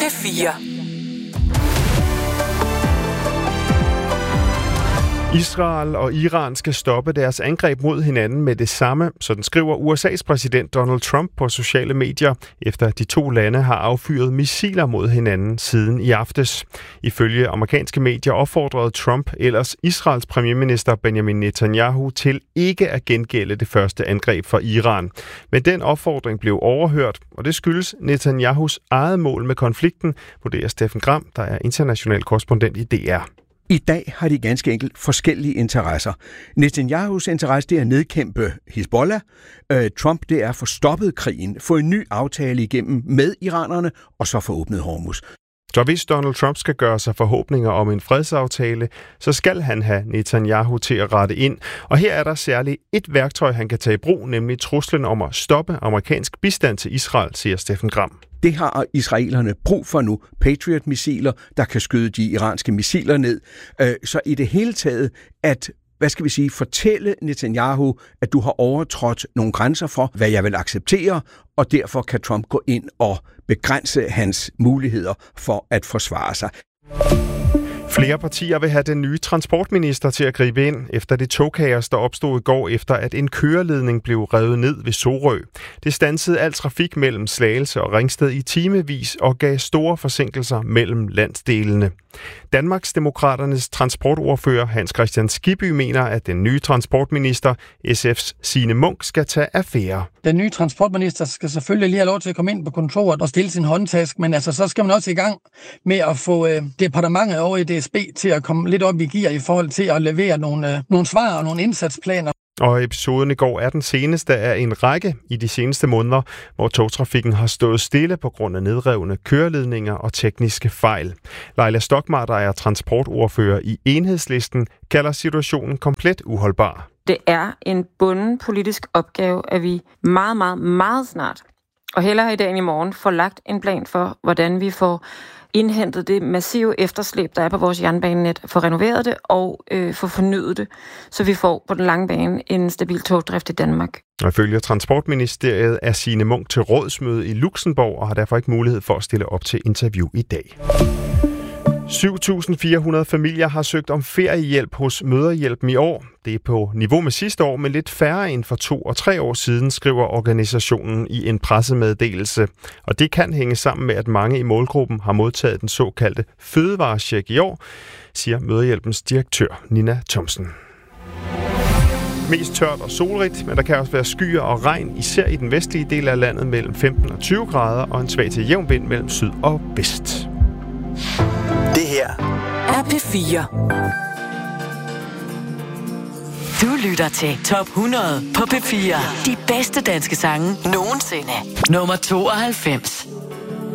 P4. Israel og Iran skal stoppe deres angreb mod hinanden med det samme, sådan skriver USA's præsident Donald Trump på sociale medier, efter at de to lande har affyret missiler mod hinanden siden i aftes. Ifølge amerikanske medier opfordrede Trump ellers Israels premierminister Benjamin Netanyahu til ikke at gengælde det første angreb fra Iran. Men den opfordring blev overhørt, og det skyldes Netanyahus eget mål med konflikten, vurderer Steffen Gram, der er international korrespondent i DR. I dag har de ganske enkelt forskellige interesser. Netanyahus interesse det er at nedkæmpe Hizbollah. Trump det er at få stoppet krigen, få en ny aftale igennem med iranerne og så få åbnet Hormuz. Så hvis Donald Trump skal gøre sig forhåbninger om en fredsaftale, så skal han have Netanyahu til at rette ind. Og her er der særligt et værktøj, han kan tage i brug, nemlig truslen om at stoppe amerikansk bistand til Israel, siger Steffen Gram. Det har israelerne brug for nu. Patriot-missiler, der kan skyde de iranske missiler ned. Så i det hele taget, at fortælle Netanyahu, at du har overtrådt nogle grænser for, hvad jeg vil acceptere, og derfor kan Trump gå ind og begrænse hans muligheder for at forsvare sig. Flere partier vil have den nye transportminister til at gribe ind efter det togkaos, der opstod i går efter, at en køreledning blev revet ned ved Sorø. Det standsede al trafik mellem Slagelse og Ringsted i timevis og gav store forsinkelser mellem landsdelene. Danmarksdemokraternes transportordfører Hans Kristian Skibby mener, at den nye transportminister, SF's Signe Munk, skal tage affære. Den nye transportminister skal selvfølgelig lige have lov til at komme ind på kontoret og stille sin håndtask, men så skal man også i gang med at få departementet over i DSB til at komme lidt op i gear i forhold til at levere nogle svar og nogle indsatsplaner. Og episoden i går er den seneste af en række i de seneste måneder, hvor togtrafikken har stået stille på grund af nedrevne køreledninger og tekniske fejl. Leila Stokmar, der er transportordfører i Enhedslisten, kalder situationen komplet uholdbar. Det er en bunden politisk opgave, at vi meget, meget, meget snart, og hellere i dag end i morgen, får lagt en plan for, hvordan vi får indhentet det massive efterslæb, der er på vores jernbanenet, få renoveret det og få fornyet det, så vi får på den lange bane en stabil togdrift i Danmark. Og ifølge Transportministeriet er Signe Munk til rådsmøde i Luxembourg og har derfor ikke mulighed for at stille op til interview i dag. 7.400 familier har søgt om feriehjælp hos Mødrehjælpen i år. Det er på niveau med sidste år, men lidt færre end for 2 og 3 år siden, skriver organisationen i en pressemeddelelse. Og det kan hænge sammen med, at mange i målgruppen har modtaget den såkaldte fødevarecheck i år, siger Mødrehjælpens direktør Nina Thomsen. Mest tørt og solrigt, men der kan også være skyer og regn, især i den vestlige del af landet mellem 15 og 20 grader og en svag til jævn vind mellem syd og vest. Det her er P4. Du lytter til Top 100 på P4. De bedste danske sange nogensinde. Nummer 92.